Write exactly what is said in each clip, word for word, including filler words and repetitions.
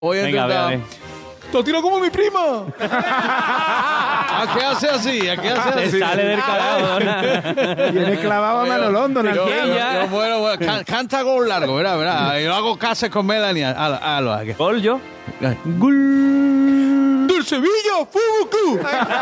Voy a Venga, intentar. ¡Te tiro como mi prima! ¿A qué hace así? ¿A qué hace Te así? sale del carajo. Tiene clavado a Manolón, Donald Yo- Trump. yo- ya. yo- bueno, bueno, can- canta gol largo, verá, verá. Yo hago casa con Melanie. Halo, halo, halo. Gol yo. ¡Gol! ¡Del Sevilla! ¡Fútbol Club!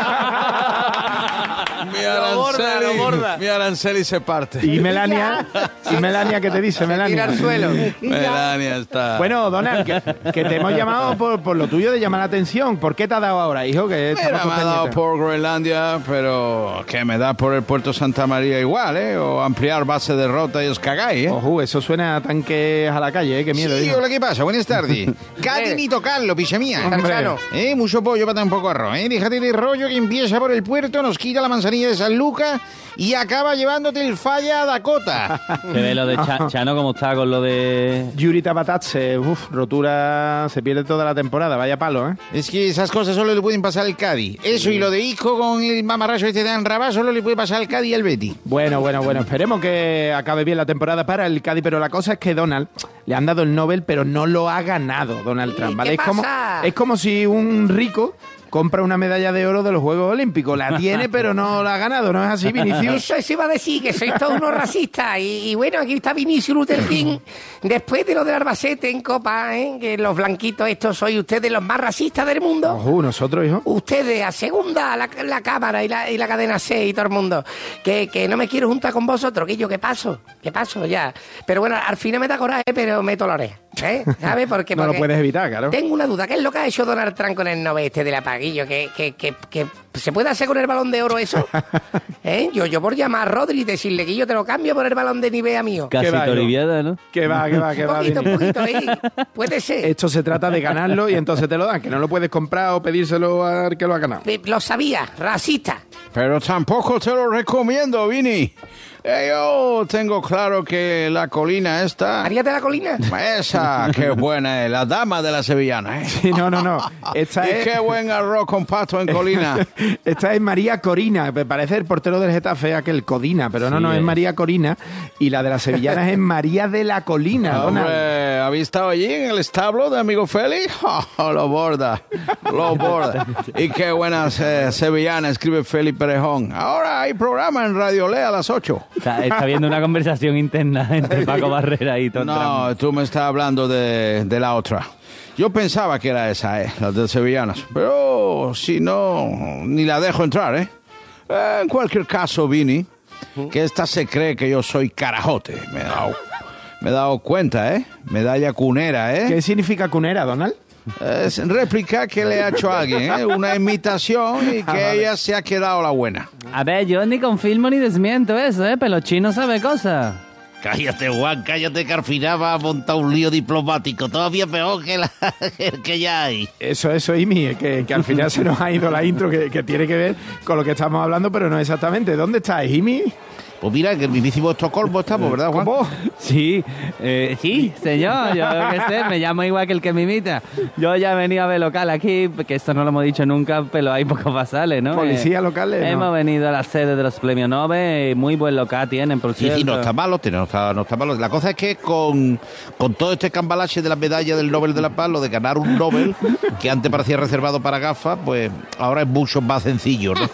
Mi Lo borda, Aranceli, lo borda. mi Aranceli se parte. Y Melania, y Melania, ¿qué te dice, Tira Melania? al suelo. Melania está... Bueno, Donald, que, que te hemos llamado por, por lo tuyo de llamar la atención. ¿Por qué te ha dado ahora, hijo? Que Mira, estamos me ha dado pendientes. por Groenlandia, pero que me da por el puerto Santa María igual, ¿eh? O ampliar base de rota y os cagáis, ¿eh? Ojo, eso suena a tanques a la calle, ¿eh? Qué miedo, Sí, hijo. hola, ¿qué pasa? Buenas tardes. Cadi Eh. ni tocarlo, picha mía. Hombre. Tarchano. Eh, mucho pollo para tan poco arroz, ¿eh? Déjate de rollo que empieza por el puerto, nos quita la manzanilla de San Lucas y acaba llevándote el falla a Dakota. Se ve lo de Cha- Chano como está con lo de... Yuri Tabatatse, uff, rotura, se pierde toda la temporada, vaya palo, ¿eh? Es que esas cosas solo le pueden pasar al Cádiz. Eso y lo de Isco con el mamarracho este de Anrabá solo le puede pasar al Cádiz y al Betis. Bueno, bueno, bueno, esperemos que acabe bien la temporada para el Cádiz, pero la cosa es que Donald le han dado el Nobel, pero no lo ha ganado Donald Trump, ¿vale? ¿Qué Es como, pasa? es como si un rico compra una medalla de oro de los Juegos Olímpicos, la tiene pero no la ha ganado, ¿no es así, Vinicius? Eso, eso iba a decir, que sois todos unos racistas. Y, y bueno, aquí está Vinicius Luther King. Después de lo del Albacete en Copa, ¿eh? Que los blanquitos estos sois ustedes los más racistas del mundo. Ojo, nosotros, hijo. Ustedes a segunda, la, la cámara y la, y la cadena C y todo el mundo. Que, que no me quiero juntar con vosotros, que yo, ¿qué paso? ¿Qué paso? Ya. Pero bueno, al final me da coraje, pero me toloré. ¿Eh? ¿Sabes? Porque, No lo porque puedes evitar, claro. tengo una duda. ¿Qué es lo que ha hecho Donald Trump con el Nobel este del apaguillo? ¿Que, que, que, que se puede hacer con el balón de oro eso? ¿Eh? Yo, yo por llamar a Rodri y decirle que yo te lo cambio por el balón de Nivea mío. Casi va, hijo? toribiada, ¿no? Que va, que va, que Un va. poquito, un Vini. poquito, ¿eh? Puede ser. Esto se trata de ganarlo y entonces te lo dan, que no lo puedes comprar o pedírselo al que lo ha ganado. Eh, Lo sabía, racista. Pero tampoco te lo recomiendo, Vini. Eh, yo tengo claro que la colina esta... ¿Harías de la colina? Esa, qué buena es, la dama de la sevillana, ¿eh? Sí, no, no, no. Esta Y es, qué buen arroz con pato en colina. esta es María Corina, me parece el portero del Getafe, aquel Codina, pero no, Sí, no, es eh. María Corina. Y la de las sevillanas es María de la Colina, Donald. Hombre, ¿habéis estado allí en el establo de amigo Félix? Oh, lo borda, lo borda. Y qué buenas eh, sevillanas, escribe Félix Perejón. Ahora hay programa en Radio Lea a las ocho. Está, está viendo una conversación interna entre Paco Barrera y Tom No, Trump. tú me estás hablando de, de la otra. Yo pensaba que era esa, eh, la de sevillanas. Pero si no, ni la dejo entrar, ¿eh? Eh, en cualquier caso, Vini, que esta se cree que yo soy carajote. Me he dado, me he dado cuenta, ¿eh? Medalla cunera, ¿eh? ¿Qué significa cunera, Donald? Es réplica que le ha hecho a alguien, ¿eh? Una imitación y que ella se ha quedado la buena. A ver, yo ni confirmo ni desmiento eso, ¿eh? Pero Chino sabe cosas. Cállate, Juan, cállate que al final va a montar un lío diplomático. Todavía peor que, la, que ya hay. Eso, eso, Imi, que, que al final se nos ha ido la intro que, que tiene que ver con lo que estamos hablando, pero no exactamente. ¿Dónde estás, Imi? Pues mira, que el mismísimo Estocolmo estamos, ¿verdad, Juan? ¿Cómo? Sí, eh, sí, señor, yo qué sé, me llamo igual que el que me imita. Yo ya he venido a ver local aquí, que esto no lo hemos dicho nunca, pero hay pocos basales, ¿no? Policía Eh, locales, ¿no? Hemos venido a la sede de los premios Nobel, y muy buen local tienen, por Sí, cierto. sí, no está malo, no está, no está malo. La cosa es que con, con todo este cambalache de la medalla del Nobel de la Paz, lo de ganar un Nobel, que antes parecía reservado para gafas, pues ahora es mucho más sencillo, ¿no?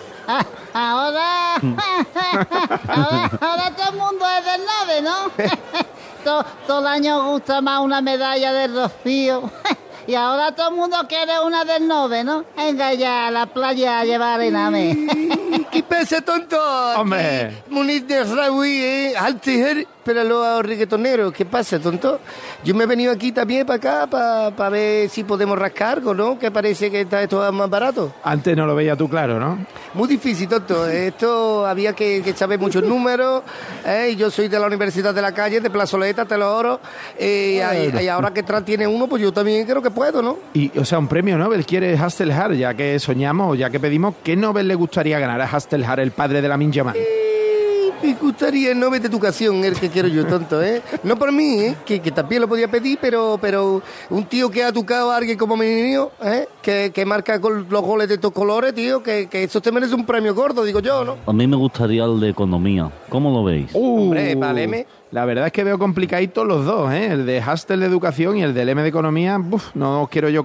Ahora, ahora, ahora todo el mundo es del Nobel, ¿no? todo, todo el año gusta más una medalla del Rocío. Y ahora todo el mundo quiere una del Nobel, ¿no? Venga ya a la playa a llevar arename. ¿Qué pasa, tonto? Hombre. Aquí, Muniz de Raúl, ¿eh? Altiger, pero los reggaetoneros. ¿Qué pasa, tonto? Yo me he venido aquí también para acá para pa ver si podemos rascar algo, ¿no? Que parece que está esto más barato. Antes no lo veía tú claro, ¿no? Muy difícil, tonto. Esto había que, que saber muchos números. ¿eh? Y yo soy de la Universidad de la Calle, de Plazoleta, te lo oro. Eh, y, y ahora que Trump tiene uno, pues yo también creo que puedo, ¿no? Y, o sea, un premio Nobel quiere Hasselhar, ya que soñamos, ya que pedimos, ¿qué Nobel le gustaría ganar a Hasselhar, el padre de la Minja Man? Eh, Me gustaría el Nobel de Educación, el que quiero yo, tonto, ¿eh? No por mí, ¿eh? Que, que también lo podía pedir, pero, pero un tío que ha tocado a alguien como mi niño, ¿eh? Que, que marca con los goles de estos colores, tío, que, que eso te merece un premio gordo, digo yo, ¿no? A mí me gustaría el de economía. ¿Cómo lo veis? Hombre, váleme. La verdad es que veo complicaditos los dos, ¿eh? El de Hastel de Educación y el del M de Economía. Uf, no quiero yo